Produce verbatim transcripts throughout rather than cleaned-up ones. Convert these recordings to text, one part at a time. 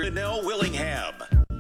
Linnell Willingham.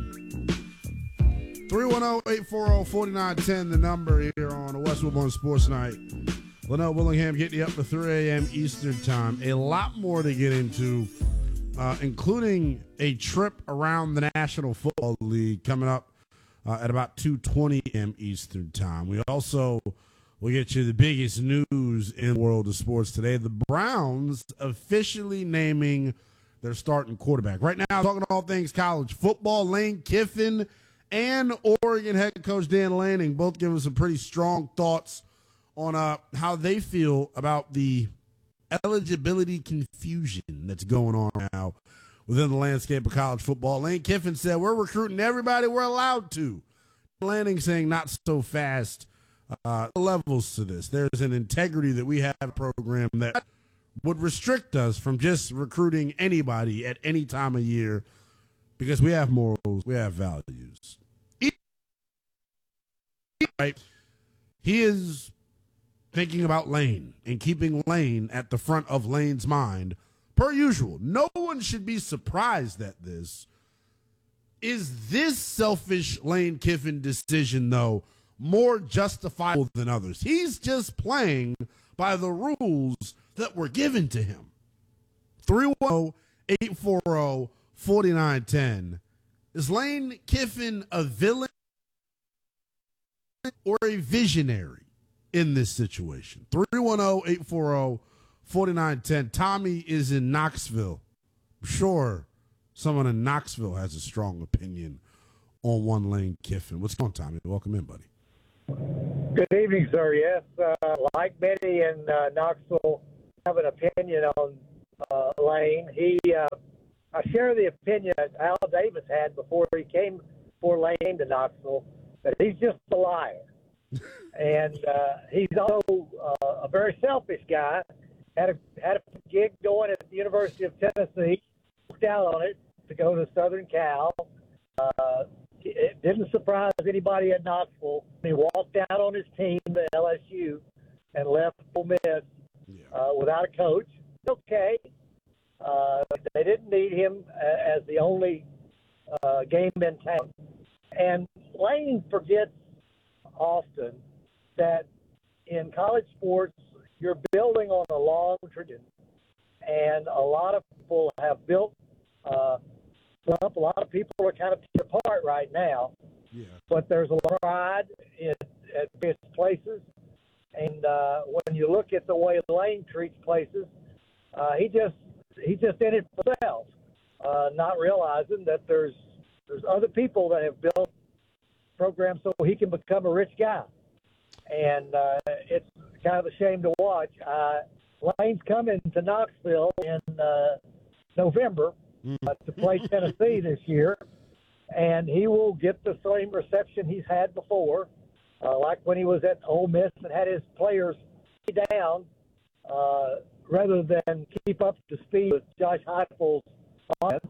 three one zero, eight four zero, four nine one zero, the number here on the West Woodbourne Sports Night. Linnell Willingham getting you up to three a.m. Eastern Time. A lot more to get into, uh, including a trip around the National Football League coming up uh, at about two twenty a.m. Eastern Time. We also will get you the biggest news in the world of sports today. The Browns officially naming their starting quarterback. Right now, talking all things college football. Lane Kiffin and Oregon head coach Dan Lanning both giving some pretty strong thoughts on uh, how they feel about the eligibility confusion that's going on now within the landscape of college football. Lane Kiffin said, we're recruiting everybody we're allowed to. Lanning saying not so fast. Uh, levels to this. There's an integrity that we have a program that would restrict us from just recruiting anybody at any time of year because we have morals, we have values. Right. He is thinking about Lane and keeping Lane at the front of Lane's mind, per usual. No one should be surprised at this. Is this selfish Lane Kiffin decision, though, more justifiable than others? He's just playing by the rules that were given to him. three one zero, eight four zero, four nine one zero. Is Lane Kiffin a villain or a visionary in this situation? three one zero, eight four zero, four nine one zero. Tommy is in Knoxville. I'm sure someone in Knoxville has a strong opinion on one Lane Kiffin. What's going on, Tommy? Welcome in, buddy. Good evening, sir. Yes, uh, like many in uh, Knoxville, have an opinion on uh, Lane. He, uh, I share the opinion that Al Davis had before he came for Lane to Knoxville, that he's just a liar. and uh, he's also uh, a very selfish guy. Had a had a gig going at the University of Tennessee, worked out on it to go to Southern Cal. Uh, It didn't surprise anybody at Knoxville. He walked out on his team at L S U and left Ole Miss Yeah. uh, without a coach. Okay. Uh, they didn't need him as the only uh, game in town. And Lane forgets often that in college sports, you're building on a long tradition. And a lot of people have built uh, up. A lot of people are kind of torn apart right now. Yeah. But there's a lot of pride in, at various places. And uh, when you look at the way Lane treats places, uh, he just he's just in it for himself, uh, not realizing that there's there's other people that have built programs so he can become a rich guy. And uh, it's kind of a shame to watch. Uh, Lane's coming to Knoxville in uh, November uh, to play Tennessee this year, and he will get the same reception he's had before, uh, like when he was at Ole Miss and had his players down uh, rather than keep up to speed with Josh Heupel's offense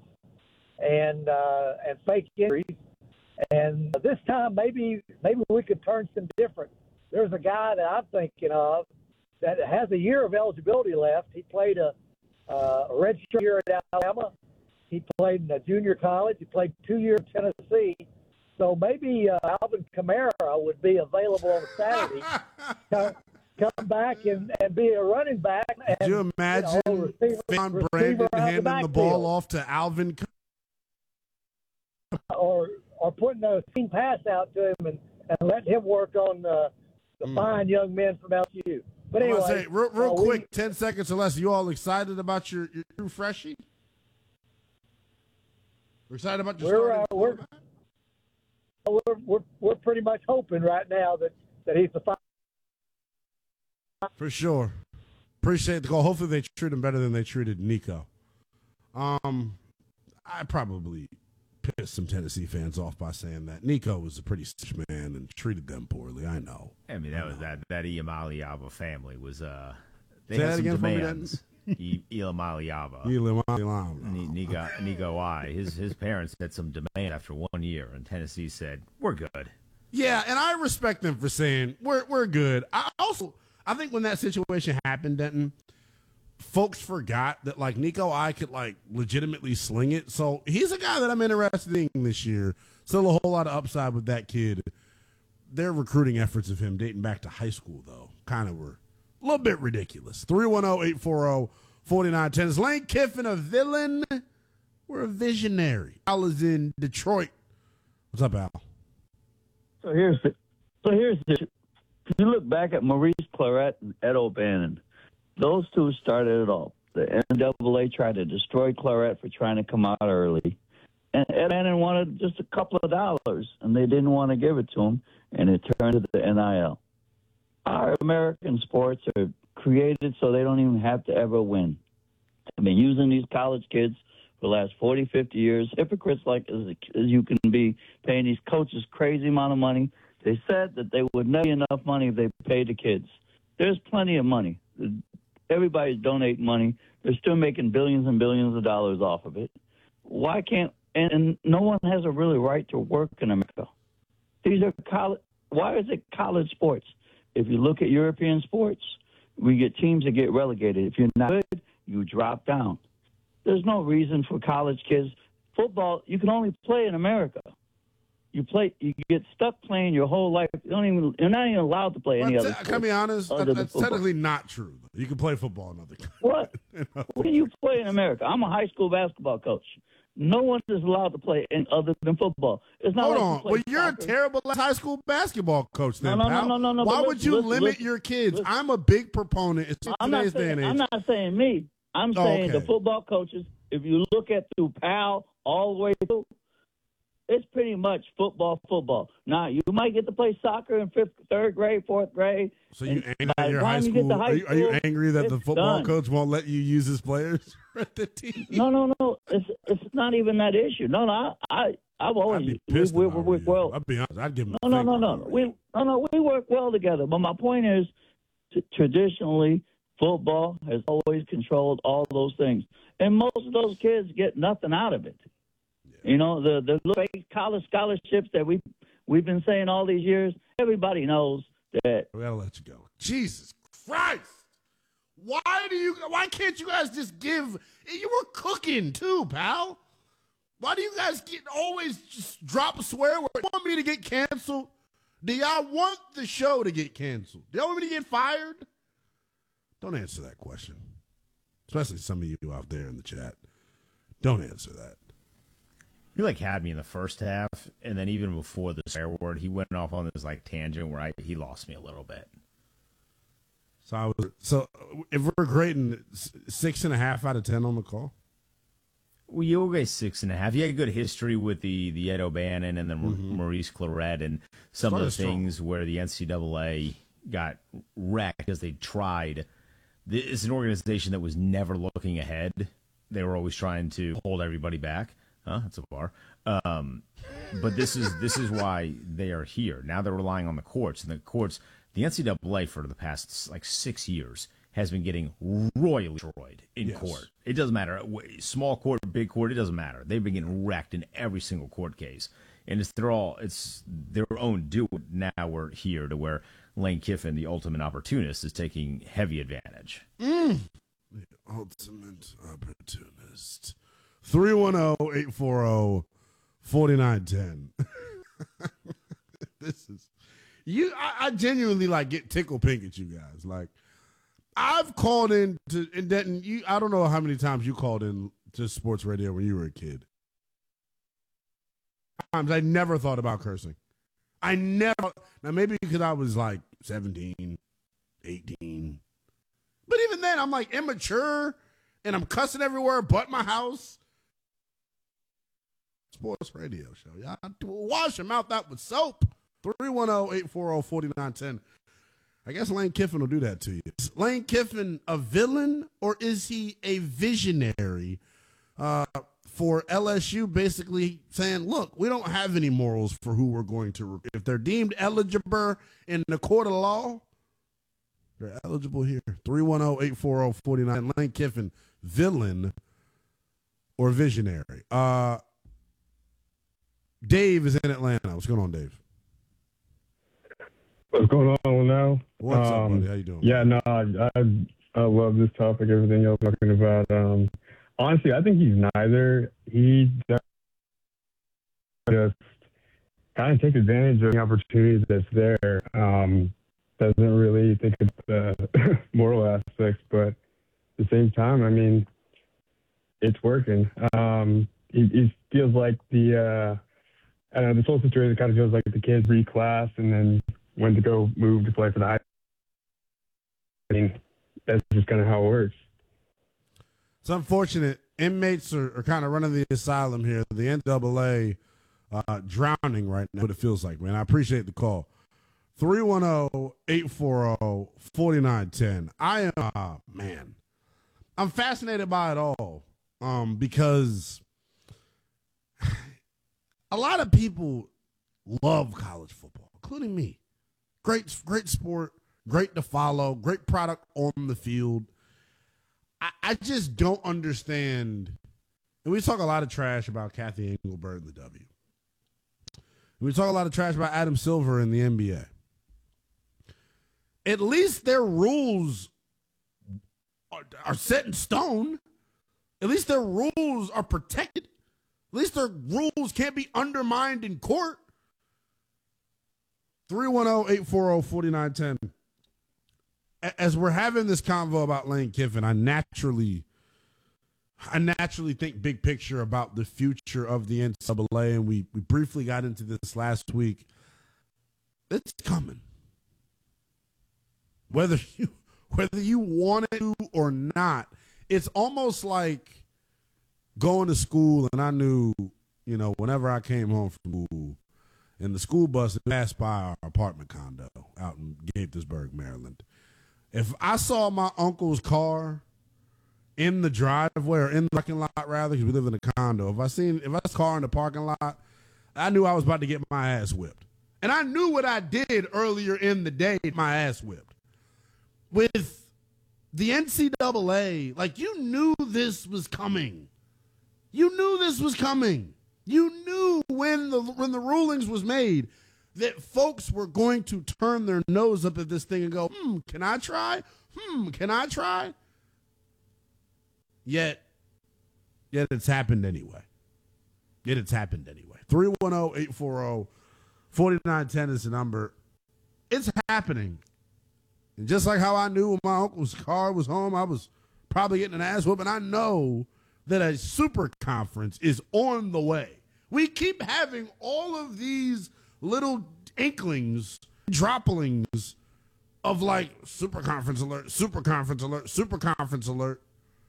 and uh, and fake injuries. And this time, maybe maybe we could turn some different. There's a guy that I'm thinking of that has a year of eligibility left. He played a, uh, a redshirt year at Alabama. He played in a junior college. He played two years in Tennessee. So maybe uh, Alvin Kamara would be available on Saturday. come, come back and, and be a running back. And, Could you imagine you know, receiver, John receiver Brandon handing the, the ball off to Alvin? Or or putting a team pass out to him and, and let him work on uh, the mm. fine young men from L S U. But anyway, say, real, real uh, quick, we, ten seconds or less. You all excited about your your true freshie? We're excited about your we're, starting uh, we're, we're we're we're pretty much hoping right now that, that he's the fine. For sure. Appreciate the call. Hopefully they treat him better than they treated Nico. Um, I probably pissed some Tennessee fans off by saying that. Nico was a pretty stiff man and treated them poorly. I know. I mean, that I was know. that that Iamaliava family was uh they Say had that some again demands. I- Iamaliava. Iamaliava. Nico Nico I. His his parents had some demand after one year, and Tennessee said, "We're good." Yeah, and I respect them for saying we're we're good. I also I think when that situation happened, Denton, folks forgot that like Nico I could like legitimately sling it. So he's a guy that I'm interested in this year. Still a whole lot of upside with that kid. Their recruiting efforts of him dating back to high school, though, kind of were a little bit ridiculous. three one zero, eight four zero, four nine one zero. Is Lane Kiffin a villain or a visionary? Al is in Detroit. What's up, Al? So here's the, so here's the, if you look back at Maurice Clarett and Ed O'Bannon, those two started it all. The N double A tried to destroy Clarett for trying to come out early. And Ed O'Bannon wanted just a couple of dollars, and they didn't want to give it to him, and it turned to the N I L. Our American sports are created so they don't even have to ever win. I've been using these college kids for the last forty, fifty years. Hypocrites like as, as you can be, paying these coaches crazy amount of money. They said that they would not be enough money if they paid the kids. There's plenty of money. Everybody's donating money. They're still making billions and billions of dollars off of it. Why can't and, and no one has a really right to work in America. These are college. Why is it college sports? If you look at European sports, we get teams that get relegated. If you're not good, you drop down. There's no reason for college kids. Football, you can only play in America. You play, you get stuck playing your whole life. You don't even, you're not even allowed to play any well, other t- sport. Can I be honest? That, that's technically not true. You can play football in other countries. What? you know? What can you play in America? I'm a high school basketball coach. No one is allowed to play in other than football. It's not Hold like on. you play Well, you're soccer. a terrible high school basketball coach then, No, no, pal. no, no, no, Why but would listen, you listen, limit listen, your kids? listen. I'm a big proponent. It's in I'm not today's day saying, and age. I'm not saying me. I'm Oh, saying okay. the football coaches, if you look at through Pal all the way through, it's pretty much football, football. Now, you might get to play soccer in fifth, third grade, fourth grade. So you and angry by at the your time high you get school? to high Are you, are you school, angry that the it's football done. coach won't let you use his players at the team? No, no, no. It's it's not even that issue. No, no. I, I I've I'd always be pissed we, if I we, were we, you. well. I'd be honest. I'd give him No, a no, finger no, no. if I were We you. no, no. We work well together. But my point is, t- traditionally, football has always controlled all those things, and most of those kids get nothing out of it. Yeah. You know, the the little fake college scholarships that we we've been saying all these years. Everybody knows that. We gotta let you go. Jesus Christ! Why do you? Why can't you guys just give? You were cooking too, pal. Why do you guys get always just drop a swear word? You want me to get canceled? Do y'all want the show to get canceled? Do y'all want me to get fired? Don't answer that question. Especially some of you out there in the chat. Don't answer that. He like had me in the first half, and then even before the swear word, he went off on this like tangent where I, he lost me a little bit. So I was. So if we're grading six and a half out of ten on the call. Well, you were guys six and a half. You had good history with the, the Ed O'Bannon and then Mm-hmm. Maurice Clarett and some of the Started strong. things where the N C double A got wrecked because they tried. It's an organization that was never looking ahead. They were always trying to hold everybody back. Huh? That's a bar. Um, but this is this is why they are here. Now they're relying on the courts. And the courts, the N C double A for the past like six years has been getting royally destroyed in Yes. court. It doesn't matter. Small court, big court, it doesn't matter. They've been getting wrecked in every single court case. And it's they're all it's their own do it. Now we're here to where Lane Kiffin, the ultimate opportunist, is taking heavy advantage. Mm. The ultimate opportunist. three one zero, eight four zero, four nine one zero. This is you I, I genuinely like get tickle pink at you guys. Like I've called in to and Denton, you I don't know how many times you called in to sports radio when you were a kid. Times I never thought about cursing. I never now maybe because I was like seventeen, eighteen. But even then I'm like immature and I'm cussing everywhere but my house. Sports radio show. Y'all wash your mouth out with soap. three one zero, eight four zero, four nine one zero. I guess Lane Kiffin will do that to you. Is Lane Kiffin a villain or is he a visionary uh, for L S U basically saying, look, we don't have any morals for who we're going to recruit. If they're deemed eligible in the court of law, they're eligible here. three one zero, eight four zero, four nine. Lane Kiffin, villain or visionary? Uh, Dave is in Atlanta. What's going on, Dave? What's going on now? What's up, Um, buddy? How you doing? Yeah, no, I, I I love this topic, everything y'all talking about. Um, honestly, I think he's neither. He just kind of takes advantage of the opportunities that's there. Um, doesn't really think of the moral aspects, but at the same time, I mean, it's working. Um, he, he feels like the, uh, I don't know, this whole situation kind of feels like the kids reclass and then went to go move to play for the high. I mean, that's just kind of how it works. It's unfortunate. Inmates are, are kind of running the asylum here. The N double A uh, drowning right now, what it feels like, man. I appreciate the call. three one zero, eight four zero, four nine one zero. I am, uh, man, I'm fascinated by it all um, because a lot of people love college football, including me. Great, great sport, great to follow, great product on the field. I, I just don't understand. And we talk a lot of trash about Kathy Engelbert and the W. We talk a lot of trash about Adam Silver in the N B A. At least their rules are, are set in stone. At least their rules are protected. At least their rules can't be undermined in court. three one zero, eight four zero, four nine one zero. As we're having this convo about Lane Kiffin, I naturally I naturally think big picture about the future of the N C double A, and we, we briefly got into this last week. It's coming. Whether you whether you want it to or not, it's almost like going to school, and I knew, you know, whenever I came home from school, and the school bus passed by our apartment condo out in Gaithersburg, Maryland. If I saw my uncle's car in the driveway or in the parking lot, rather, because we live in a condo, if I seen if I saw a car in the parking lot, I knew I was about to get my ass whipped. And I knew what I did earlier in the day, my ass whipped. With the N C double A, like, you knew this was coming. You knew this was coming. You knew when the when the rulings was made that folks were going to turn their nose up at this thing and go, hmm, can I try? Hmm, can I try? Yet, yet it's happened anyway. Yet it's happened anyway. three one zero, eight four zero, four nine one zero is the number. It's happening. And just like how I knew when my uncle's car was home, I was probably getting an ass whooping, I know that a super conference is on the way. We keep having all of these little inklings, droppings of like super conference alert, super conference alert, super conference alert.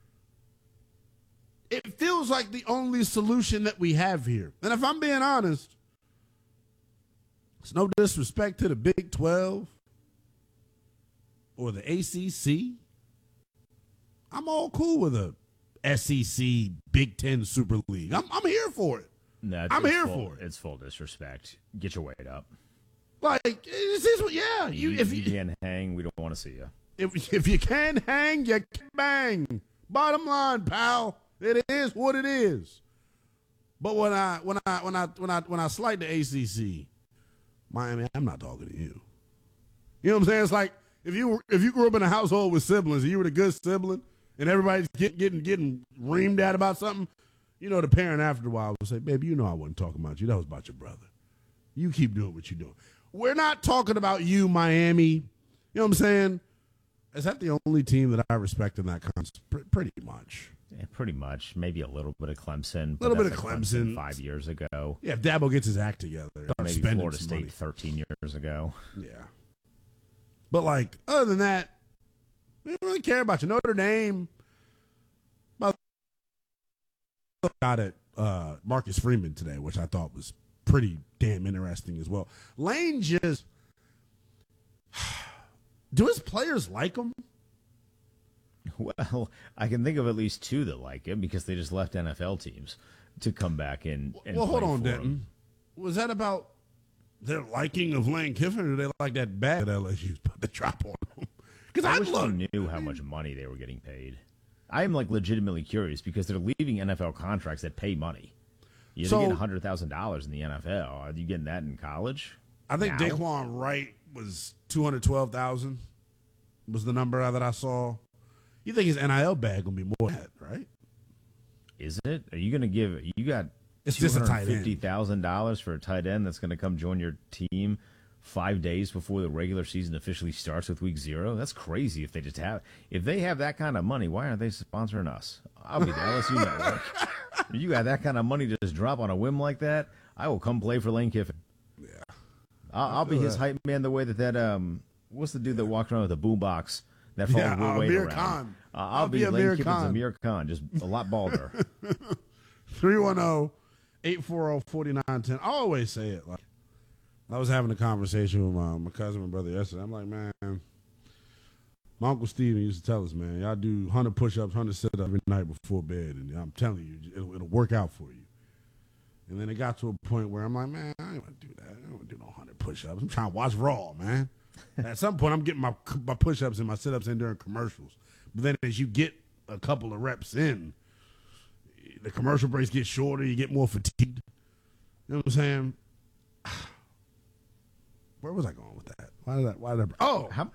It feels like the only solution that we have here. And if I'm being honest, it's no disrespect to the Big twelve or the A C C. I'm all cool with a S E C Big Ten Super League. I'm, I'm here for it. No, I'm here full, for it. It's full disrespect. Get your weight up. Like, this is what, yeah. You, You, if you you, can't hang, we don't want to see you. if, if you can't hang, you can bang. Bottom line, pal. It is what it is. But when I when I when I when I when I slight the A C C, Miami, I'm not talking to you. You know what I'm saying? It's like if you were, if you grew up in a household with siblings and you were the good sibling and everybody's getting getting getting reamed at about something, you know the parent after a while will say, "Baby, you know I wasn't talking about you. That was about your brother. You keep doing what you're doing. We're not talking about you, Miami." You know what I'm saying? Is that the only team that I respect in that conference? Pretty much. Yeah, pretty much. Maybe a little bit of Clemson. A little bit of like Clemson. Five years ago. Yeah, if Dabo gets his act together. Or maybe Florida State money. thirteen years ago. Yeah. But, like, other than that, we don't really care about you. Notre Dame. Got it. Uh, Marcus Freeman today, which I thought was pretty damn interesting as well. Lane just. Do his players like him? Well, I can think of at least two that like him because they just left N F L teams to come back and, and well, hold play on, for Denton. him. Was that about their liking of Lane Kiffin, or do they like that bag that L S U's put the drop on them? Because I I wish look, they knew how much money they were getting paid. I am like legitimately curious because they're leaving N F L contracts that pay money. You So- get one hundred thousand dollars in the N F L. Are you getting that in college? I think now? Daquan Wright was two hundred twelve thousand was the number that I saw. You think his N I L bag gonna be more than that, right? Is it? Are you going to give? You got It's two just a hundred tight fifty end. thousand dollars for a tight end that's going to come join your team five days before the regular season officially starts with week zero. That's crazy. If they just have, if they have that kind of money, why aren't they sponsoring us? I'll be the L S U network. If you got that kind of money to just drop on a whim like that, I will come play for Lane Kiffin. Yeah, I'll, I'll be his hype man the way that that um, what's the dude that walked around with a boombox that followed Yeah, Will uh, Wade Amir around? Khan. Uh, I'll, I'll be, be Lane Amir Kiffin's Khan. Amir Khan, just a lot balder. three one zero, eight four zero, four nine one zero. I always say it. Like, I was having a conversation with my, my cousin and brother yesterday. I'm like, man, my Uncle Steven used to tell us, man, y'all do one hundred push-ups, one hundred sit-ups every night before bed, and I'm telling you, it'll, it'll work out for you. And then it got to a point where I'm like, man, I ain't want to do that. I don't want to do no one hundred push-ups. I'm trying to watch Raw, man. At some point, I'm getting my, my push-ups and my sit-ups in during commercials. But then as you get a couple of reps in, the commercial breaks get shorter, you get more fatigued. You know what I'm saying? Where was I going with that? Why did I, why did I, oh, How,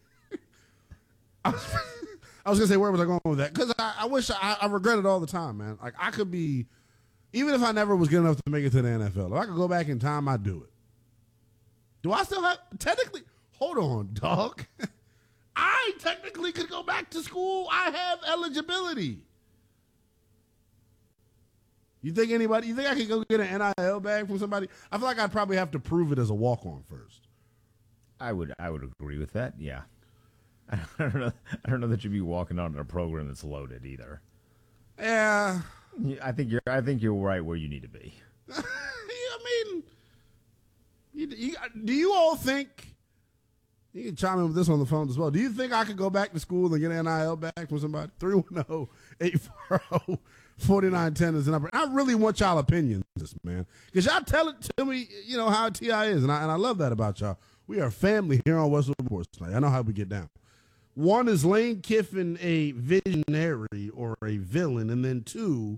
I was, I was going to say, where was I going with that? Because I, I wish, I, I regret it all the time, man. Like, I could be, even if I never was good enough to make it to the N F L, if I could go back in time, I'd do it. Do I still have, technically, hold on, dog. I technically could go back to school. I have eligibility. You think anybody, you think I could go get an N I L bag from somebody? I feel like I'd probably have to prove it as a walk-on first. I would I would agree with that. Yeah, I don't know. I don't know that you'd be walking on a program that's loaded either. Yeah. I think you're I think you're right where you need to be. I mean, you, you, do you all think, you can chime in with this on the phone as well, do you think I could go back to school and get an N I L back from somebody? three one zero, eight four zero, four nine one zero is the number. I really want y'all opinions, man, because y'all tell it to me, you know, how T I is, and I, and I love that about y'all. We are family here on Westwood Sports tonight. I know how we get down. One, is Lane Kiffin a visionary or a villain? And then two,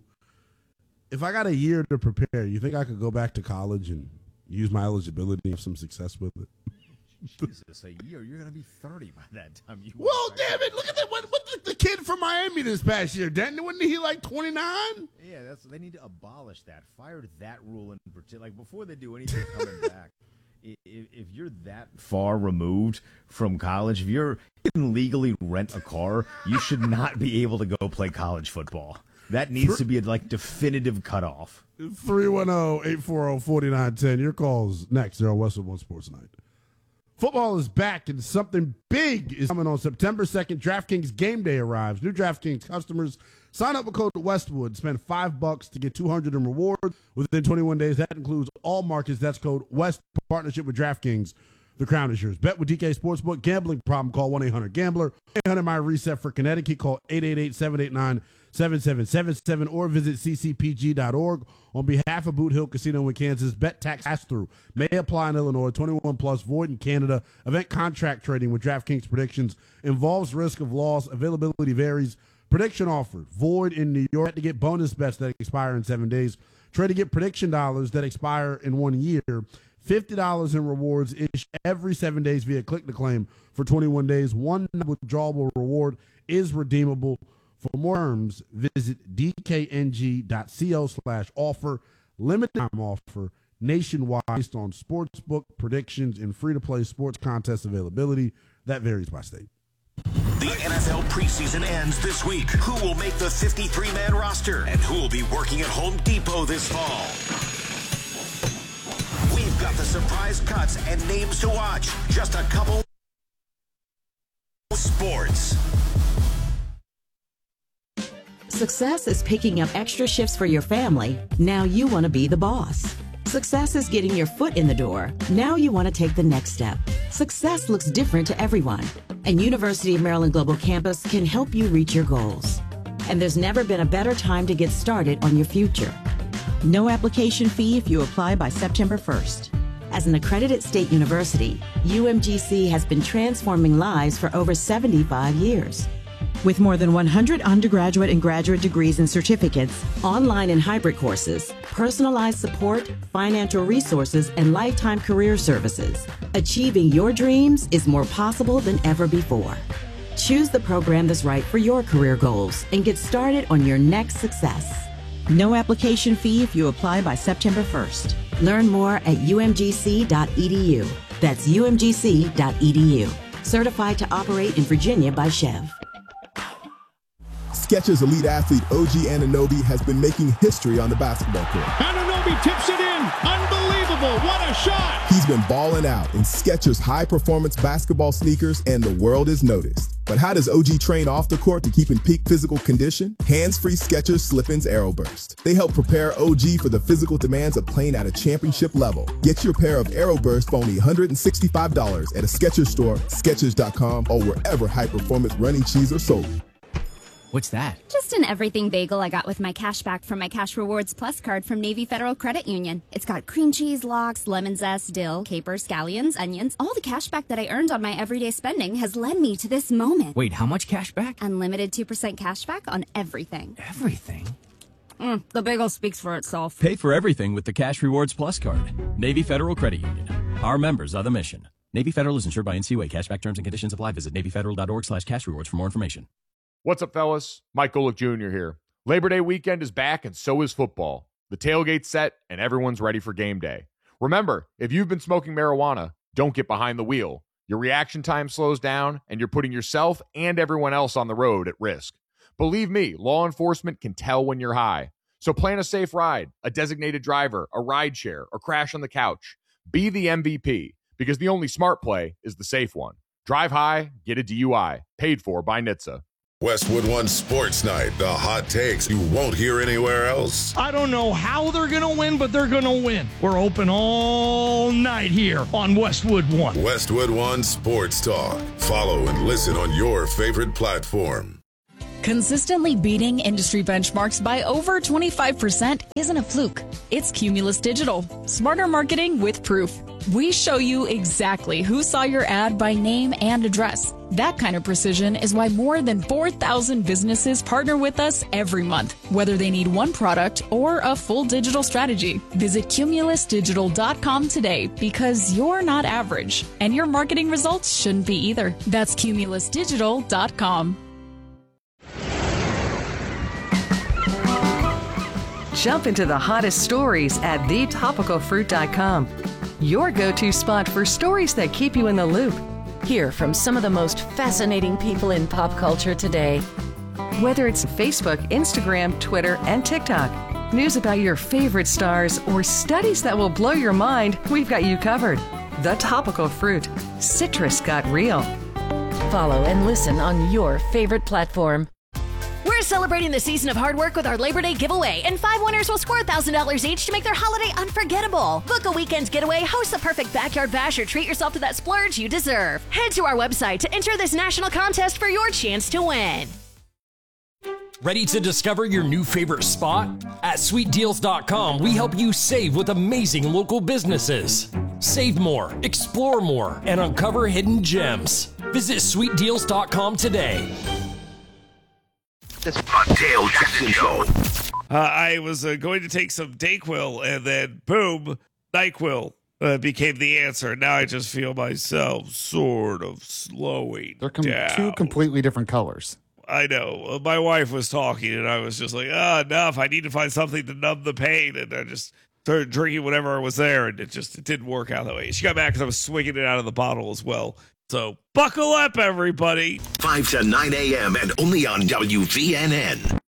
if I got a year to prepare, you think I could go back to college and use my eligibility and have some success with it? Jesus, a year. You're going to be thirty by that time. You Well, damn it. Look at that. What, what the, the kid from Miami this past year, Denton, wasn't he like twenty-nine? Yeah, that's they need to abolish that. Fire that rule in particular. Like, before they do anything coming back, if, if you're that far removed from college, if you're you can legally rent a car, you should not be able to go play college football. That needs to be a like definitive cutoff. three one zero, eight four zero, four nine one zero. Your calls next here on Westwood One Sports Night. Football is back, and something big is coming on September second. DraftKings Game Day arrives. New DraftKings customers sign up with code Westwood. Spend five bucks to get two hundred in rewards within twenty-one days. That includes all markets. That's code West. Partnership with DraftKings. The crown is yours. Bet with D K Sportsbook. Gambling problem? Call one eight hundred gambler. eight hundred my reset for Connecticut. Call eight eight eight, seven eight nine, seven seven seven seven or visit c c p g dot org. On behalf of Boot Hill Casino in Kansas, bet tax pass-through may apply in Illinois. twenty-one plus, void in Canada. Event contract trading with DraftKings predictions involves risk of loss. Availability varies. Prediction offer void in New York. To get bonus bets that expire in seven days. Trade to get prediction dollars that expire in one year. fifty dollars in rewards issued every seven days via click to claim for twenty-one days. One withdrawable reward is redeemable. For more terms, visit d k n g dot co slash offer. Limited time offer nationwide based on sportsbook predictions and free-to-play sports contest availability. That varies by state. The N F L preseason ends this week. Who will make the fifty-three man roster? And who will be working at Home Depot this fall? We've got the surprise cuts and names to watch. Just a couple sports. Success is picking up extra shifts for your family. Now you want to be the boss. Success is getting your foot in the door. Now you want to take the next step. Success looks different to everyone, and University of Maryland Global Campus can help you reach your goals. And there's never been a better time to get started on your future. No application fee if you apply by September first. As an accredited state university, U M G C has been transforming lives for over seventy-five years. With more than one hundred undergraduate and graduate degrees and certificates, online and hybrid courses, personalized support, financial resources, and lifetime career services, achieving your dreams is more possible than ever before. Choose the program that's right for your career goals and get started on your next success. No application fee if you apply by September first. Learn more at U M G C dot E D U. That's U M G C dot E D U. Certified to operate in Virginia by Chev. Skechers elite athlete O G Anunoby has been making history on the basketball court. Anunoby tips it in. Unbelievable. What a shot. He's been balling out in Skechers high-performance basketball sneakers, and the world is noticed. But how does O G train off the court to keep in peak physical condition? Hands-free Skechers Slip-ins AeroBurst. They help prepare O G for the physical demands of playing at a championship level. Get your pair of AeroBurst for only one hundred sixty-five dollars at a Skechers store, Skechers dot com, or wherever high-performance running shoes are sold. What's that? Just an everything bagel I got with my cash back from my Cash Rewards Plus card from Navy Federal Credit Union. It's got cream cheese, lox, lemon zest, dill, capers, scallions, onions. All the cash back that I earned on my everyday spending has led me to this moment. Wait, how much cash back? Unlimited two percent cash back on everything. Everything? Mm, the bagel speaks for itself. Pay for everything with the Cash Rewards Plus card. Navy Federal Credit Union. Our members are the mission. Navy Federal is insured by N C U A. Cashback terms and conditions apply. Visit Navy Federal dot org slash cash rewards for more information. What's up, fellas? Mike Golick Junior here. Labor Day weekend is back, and so is football. The tailgate's set, and everyone's ready for game day. Remember, if you've been smoking marijuana, don't get behind the wheel. Your reaction time slows down, and you're putting yourself and everyone else on the road at risk. Believe me, law enforcement can tell when you're high. So plan a safe ride, a designated driver, a ride share, or crash on the couch. Be the M V P, because the only smart play is the safe one. Drive high, get a D U I. Paid for by N H T S A. Westwood One Sports Night, the hot takes you won't hear anywhere else. I don't know how they're going to win, but they're going to win. We're open all night here on Westwood One. Westwood One Sports Talk. Follow and listen on your favorite platform. Consistently beating industry benchmarks by over twenty-five percent isn't a fluke. It's Cumulus Digital. Smarter marketing with proof. We show you exactly who saw your ad by name and address. That kind of precision is why more than four thousand businesses partner with us every month, whether they need one product or a full digital strategy. Visit Cumulus Digital dot com today, because you're not average, and your marketing results shouldn't be either. That's Cumulus Digital dot com. Jump into the hottest stories at the topical fruit dot com. Your go-to spot for stories that keep you in the loop. Hear from some of the most fascinating people in pop culture today. Whether it's Facebook, Instagram, Twitter, and TikTok, news about your favorite stars, or studies that will blow your mind, we've got you covered. The Topical Fruit. Citrus got real. Follow and listen on your favorite platform. We're celebrating the season of hard work with our Labor Day giveaway, and five winners will score one thousand dollars each to make their holiday unforgettable. Book a weekend getaway, host the perfect backyard bash, or treat yourself to that splurge you deserve. Head to our website to enter this national contest for your chance to win. Ready to discover your new favorite spot? At sweet deals dot com, we help you save with amazing local businesses. Save more, explore more, and uncover hidden gems. Visit sweet deals dot com today. This Dale Jackson Show. Uh, I was uh, going to take some Dayquil, and then boom, NyQuil uh, became the answer. Now I just feel myself sort of slowing They're com- down. two completely different colors. I know. Uh, my wife was talking, and I was just like, ah, enough. I need to find something to numb the pain. And I just started drinking whatever was there, and it just it didn't work out that way. She got back because I was swinging it out of the bottle as well. So buckle up, everybody. five to nine a.m. and only on W V N N.